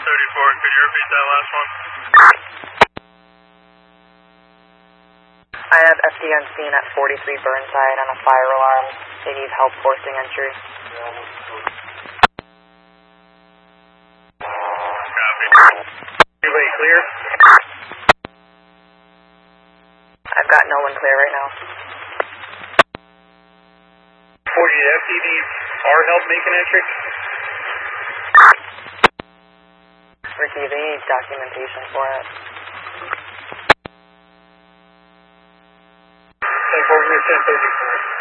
could you repeat that last one? I have FD on scene at 43 Burnside on a fire alarm. They need help forcing entry. Copy. Anybody clear? I've got no one clear right now. 40 FD needs our help making entry? Ricky, they need documentation for it. Like over here, 1034.